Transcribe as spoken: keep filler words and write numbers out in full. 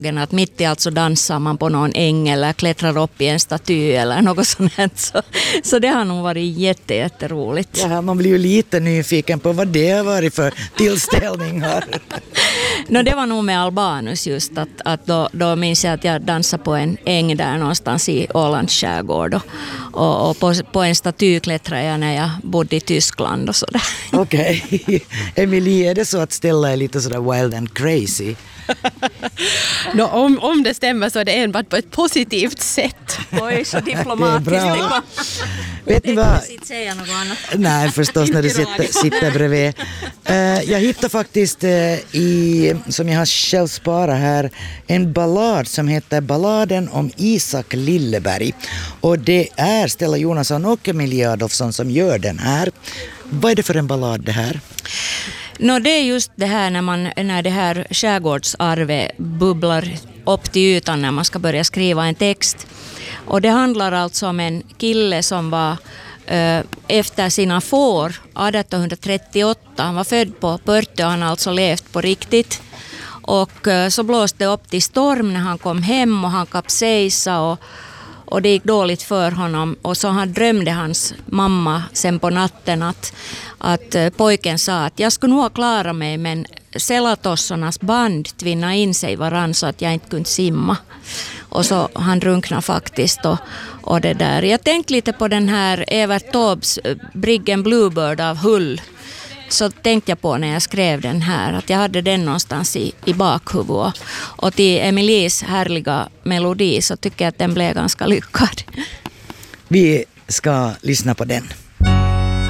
att mitt i allt så dansar man på någon äng eller klättrar upp i en staty eller något sånt här. Så, så det har nog varit jätte, jätteroligt. Ja, man blir ju lite nyfiken på vad det har varit för tillställningar. No, det var nog med Albanus just att, att då, då minns jag att jag dansade på en äng där någonstans i Ålands skärgård och, och, och på, på en staty klättrade jag när jag bodde i Tyskland och sådär. Okej. Okay. Emilie, är det så att Stella är lite sådär wild and crazy? No, om, om det stämmer så är det enbart på ett positivt sätt. Oj, så diplomatiskt. Det är bra. Vet ni vad? Säga något annat. Nej, förstås när du sitter, sitter bredvid. Uh, jag hittade faktiskt uh, i, som jag har själv sparat här, en ballad som heter Balladen om Isak Lilleberg. Och det är Stella Jonasson och Emilie Adolfsson som gör den här. Vad är det för en ballad det här? No, det är just det här när, man, när det här skärgårdsarvet bubblar upp till ytan när man ska börja skriva en text. Och det handlar alltså om en kille som var eh, efter sina får arton trettioåtta. Han var född på Pörtö och han har alltså levt på riktigt. Och eh, så blåste det upp till storm när han kom hem och han kapsejsade och Och det gick dåligt för honom. Och så han drömde hans mamma sen på natten att, att pojken sa att jag skulle nog ha klarat mig, men selatossornas band tvinna in sig varann så att jag inte kunde simma. Och så han drunknade faktiskt. Och, och det där. Jag tänkte lite på den här Evert Taubes Briggen Bluebird av Hull. Så tänkte jag på när jag skrev den här att jag hade den någonstans i, i bakhuvudet. Och till Emilies härliga melodi så tycker jag att den blev ganska lyckad. Vi ska lyssna på den.